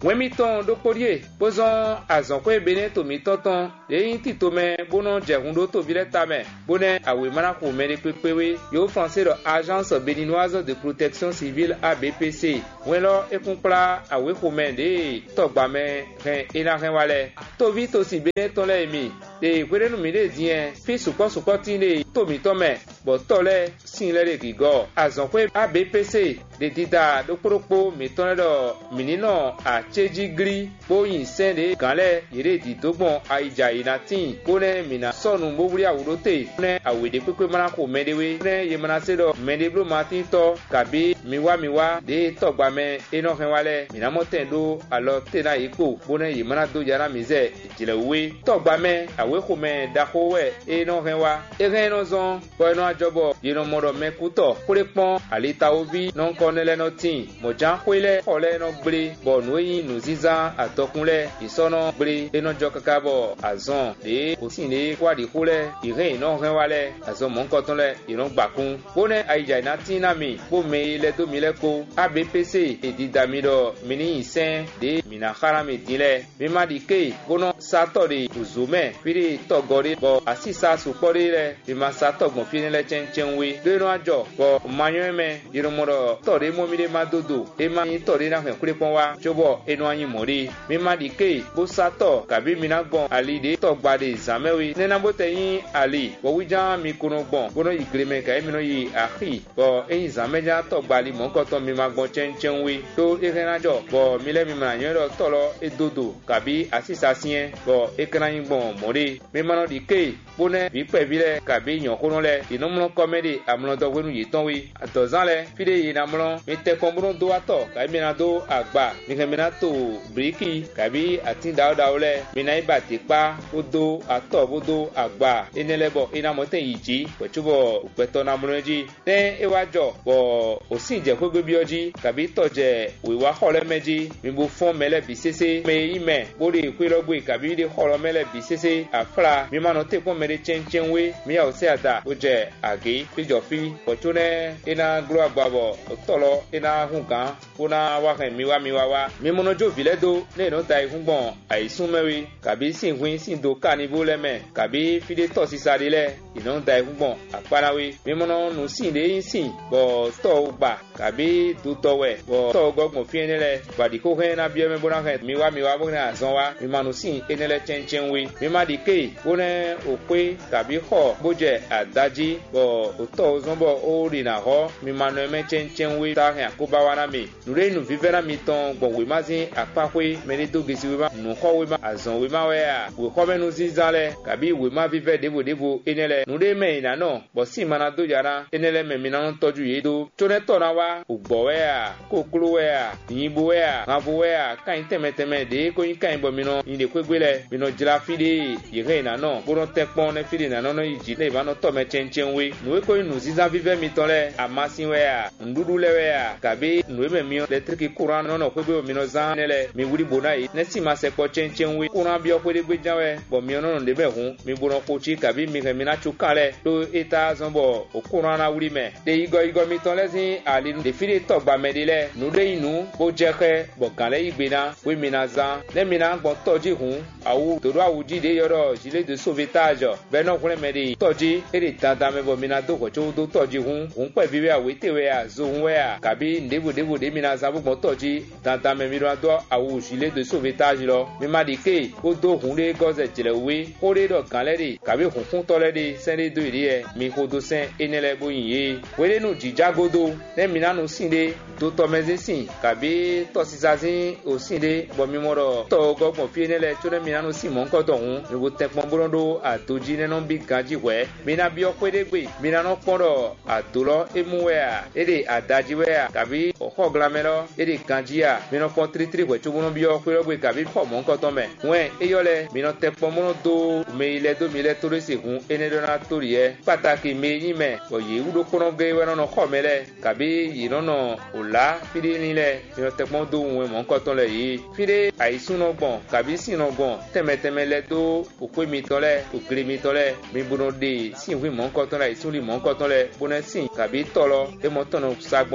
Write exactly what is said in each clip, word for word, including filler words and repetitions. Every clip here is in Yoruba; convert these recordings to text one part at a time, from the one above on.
wen mi ton do podie pozon azon ko ebene to mi tonton eyin ti to me bono jehun do to bi le ta me bone awe mana ko me de pepewe yo français de agence béninoise de protection civile A B P C wen lo ekunpla awe ko me de to gba me ren ina ren wale to vi to si bene ton le mi de kwere nu mi de dien fi suko suko ti le to mi to me bo to le sin le de gigo azon ko A B P C de dida do propo mi ton le do minino a cheji gri bo yin sen de ganle yere di dogbon aija inatin bone mina sonu mbowuri awurote ne awede pepe mana ko medewe ne yemana se do medeblo martin to kabi miwa miwa de togba me eno hen wale mina motendo alo tena iko bone yemana do jara mize jilewe togba me awe ko me dako we eno hen wa eren no zon bo eno ajobo yeno modo me kuto kurepon alita obi non konele no tin mojan kwele ole no gbre bo noyin nuziza atokunle isono gbre eno jokakabo azon de osin le kwadi kule iren no hen wale azon mon koton le iron gbakun bone aija ina tinami bo me le do mi le ko A B P C edidami do mini isen de mina harami dile mi madike bono satori uzume firi togori bo asisa supori le mi ma satogbon fini le chenchenwe de no ajo bo manyeme iromoro tori mo mi de madodo e ma yin tori na hen kure pon wa jobo enu anyin mori mi madike bo sato kabi mina gbon ali de togbade zamewi nena bote yin ali bo wijan mi kuno gbon bono igreme ka emi no yi ahi bo eyin zameja togbali mo ko to mi ma gbon chenchenwe to ekenajo bo mi le mi ma yan do tolo edodo kabi asisa sien bo ekran gbon mori mi ma no dike bone bi pe bi le kabi yan kono le inomlo comedy amlo do wenu yi ton wi atozan le fide yi na mlo mi te kombro do ato ka mi na do agba mi ke mi na to briki kabi atin dawo dawo le mi na iba ti pa odo ato bodo agba enelebo ina mote yiji pechubo upeto na mloji te ewajo bo osin je kwegbe bi oji kabi toje wiwa hole meji mi bo fon mele bisese me ime bori kwirogwe kabi de holo mele bisese afra mi ma no te pon mele chenchenwe mi ya ose ada oje age fijofi potune ina glo agbabo otolo ina hunkan kuna wa kan mi wa mi wa wa mi monojo viledo le no tai hungbon aisun mewi kabi sin hun sin do kanibo leme kabi fide to sisade le ina dai hungbon aparawe mi mono nu sin de yin sin bo to gba kabi du to we bo to gogbon fi enele badi ko hen na bi me bona kan mi wa mi wa bona azon wa mi manu sin enele chenchenwe mi ma di ke bone okwe kabi ho boje adaji bo oto zombo o ri na ho mi manu me chenchenwe ta hen akoba wa na mi nure nu vivera mi ton gbon we mazin apakwe me le do gesi we ma nu ho we ma azon we ma we a we ho me nu zizale kabi we ma vive debo debo enele nure me ina no bo si mana do yara enele me mi na toju yedo tone to na wa ugbo we a kokulu we a yinbo we a ngabo we a kan teme teme de ko yin kan bo mi no yin de kwegbele mi no jira fide yire ina no bo no tepon ne fide na no no yiji le ba no to me chenchenwe nu ko nu ziza vive mi tole amasin we a ndudu le we a kabi nu me mi electric courant no no kwegbe mi no zan nele mi wuri bona yi ne si ma se ko chenchenwe courant bi o kwede gbe janwe bo mi no no de be hun mi bo no ko chi kabi mi ke mi na chukale to eta zombo o courant na wuri me de igo igo mi ton lezin ali de fide togba medile nu de inu bo jeke bo ganle igbena we mi na zan ne mi na gbon toji hun awu dodo awuji de yoro gilet de sauvetage be no kule medi toji ere tanda me bo mi na do ko cho do toji hun hun pe bi we awe tewe a zo hun we a kabi ndebo debo de mi na zan bo gbon toji tanda me mi ro do awu gilet de sauvetage lo mi ma di ke o do hun de goze jile we o de do ganle de kabi hun fun tole de sende do iri e mi ko do sen enele bo yin ye we de nu jijagodo ne mi na nu sinde do to mezi sin kabi to sisazin o sinde bo mi moro to gogbon fi enele to ne mi na nu sin mo nko to hun mi bo tepon borondo atoji ne no bi ganji we mi na bi okwede gbe mi na no pondo adolo emu we a ede adaji we a kabi o glamelo ede ganji a mi no pon tri tri we chugo no bi okwede gbe kabi po mo nko to me we eyole mi no tepon mo do me ile do mi ile to re se hun ene do na tori e pataki me yin me oye udo kono ge we no no ko mele kabi yi no no ola fide ni le mi no tepon do we mo nko to le yi fide aisun no gbon kabi sin no gbon teme teme le do okwe mi to le okre mi to le mi buno de sin wi mo nko to le isun li mo nko to le bonesin kabi tolo e mo tono sagbon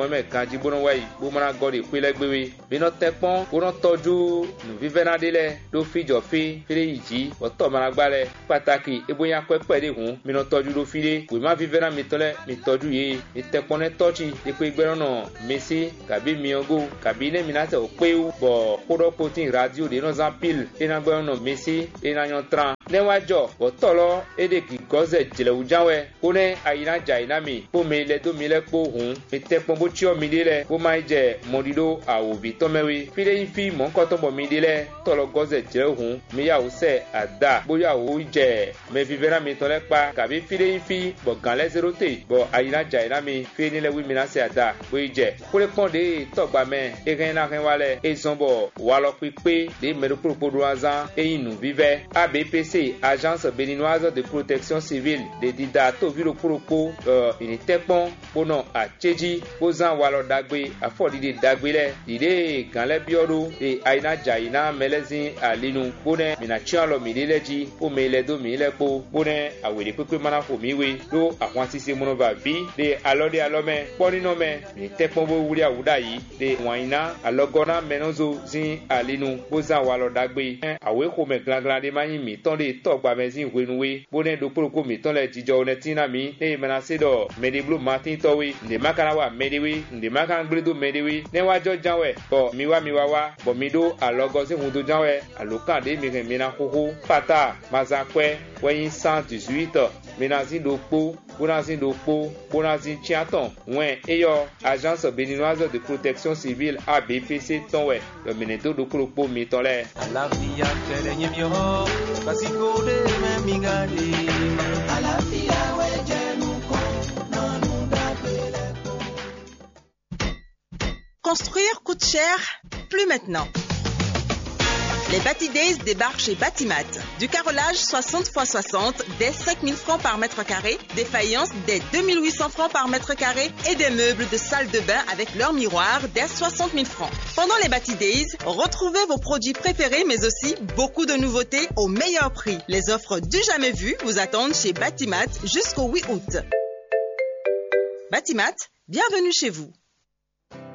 mo me kanji bono wai bo mana godi kwele gbewe bi no tepon bo no toju nu vivena de le do fi jo fi fire yiji o to mana gbale pàtàkì eboyan pepe de hun mi no toju do fire we ma vivena mi tole mi toju ye mi tepon ne tochi de pe gbero no mesi kabi mi ogo kabi ne mi na se o pe bo kodo potin radio de no zampil e na gbero no mesi e na yon tran ne wajo o tolo e de ki goze jele ujawe one ayina jaina mi po me le do mi le po hun mi tepon bo chi o mi de le bo ma je modido awo bi to mewe fire yin fi mo nko to bo mi de le tolo goze jele hun mi ya o se ada bo ya o je me vivera mi to le pa kabi fire yin fi bo gan le zero te bo ayina jaina mi fi ni le wi mi na se ada bo je ko le pon de to gba me e ren na ren wale e zonbo wa lo pipe de me do propodo azan e inu vive A B P C Agence béninoise de protection civile de dida to viro propos euh ini tepon bono a cheji bozan walo dagbe afodi de dagbe le ide gan le biodo e aina jaina melezin alinu bone mina chialo mi leji o mele do mi lepo bone awede pepe mana fo mi we do àwọn sise mono va bi de alode alome poni no me ni tepon bo wuri awuda yi de waina alogona menozo zin alinu bozan walo dagbe awe ko me glanglan de mayin mi ton de to gba mezin wenuwe bone do proko mi ton le jijo netina mi e menase do mediblu martin towe nde makana wa mediwe nde makan gbedo mediwe ne wajo janwe bo mi wa mi wa wa bo mi do alogo se hundo janwe alokan de mi ren mi na koko pata mazakwe weyin cent dix-huit menazin do po bonazin do po bonazin chiaton wen eyo agence béninoise de protection civile A B P C tonwe le menedo do proko mi ton le la via tere nyemyo basiko de memigade ala via wejenu ko nanu da pele. Construire coûte cher, plus maintenant. Les Bati Days débarquent chez Batimat. Du carrelage soixante fois soixante dès cinq mille francs par mètre carré, des faïences dès deux mille huit cents francs par mètre carré et des meubles de salle de bain avec leur miroir dès soixante mille francs. Pendant les Bati Days, retrouvez vos produits préférés mais aussi beaucoup de nouveautés au meilleur prix. Les offres du jamais vu vous attendent chez Batimat jusqu'au huit août. Batimat, bienvenue chez vous.